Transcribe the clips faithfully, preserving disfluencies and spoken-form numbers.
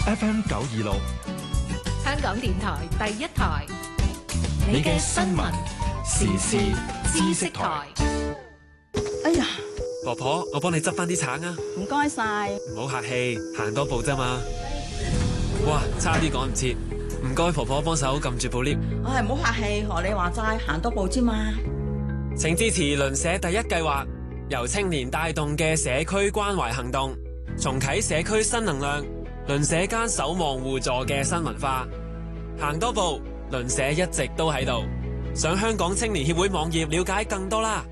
F M 九二六， 香港電台第一台， 你嘅新聞時事知識台。 哎呀， 婆婆，我幫你執翻啲橙啊！ 唔該晒。 唔好客氣，行多步啫嘛。哇，差啲趕唔切，唔該婆婆幫手撳住部 lift。 唉，唔好客氣，學你話齋，行多步啫嘛。 請支持鄰舍第一計劃，由青年帶動嘅社區關懷行動，重啟社區新能量，鄰舍間守望互助嘅新文化。行多步，鄰舍一直都喺度。上香港青年協會網頁了解更多啦。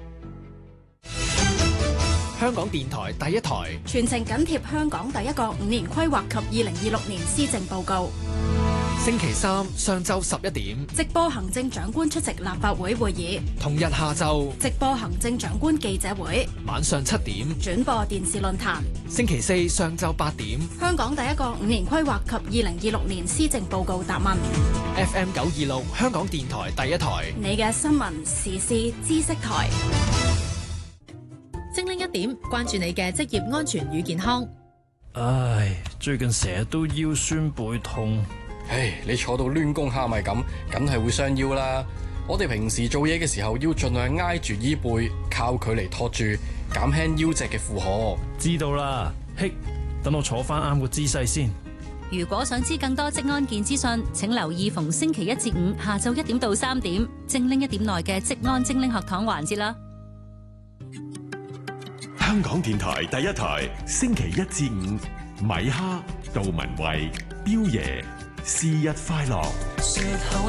香港電台第一台， 全程緊貼香港第一個五年規劃及二零二六年施政報告。 星期三上晝十一點， 直播行政長官出席立法會會議； 同日下晝， 直播行政長官記者會； 晚上七點， 轉播電視論壇。 星期四上晝八點， 香港第一個五年規劃及二零二六年施政報告答問。 F M 九二六香港電台第一台， 你嘅新聞時事知識台。 精靈一點，關注你嘅職業安全與健康。 唉，最近成日都腰酸背痛。 唉，你坐到攣弓蝦米咁，梗係會傷腰啦。我哋平時做嘢嘅時候要盡量挨住衣背，靠佢嚟托住，減輕腰脊嘅負荷。 知道啦，嘿，等我坐翻啱個姿勢先。 如果想知更多職安健資訊，請留意逢星期一至五下晝一點到三點，精靈一點內嘅職安精靈學堂環節啦。 香港電台第一台，星期一至五，米哈、杜文慧、彪爺，是日快樂。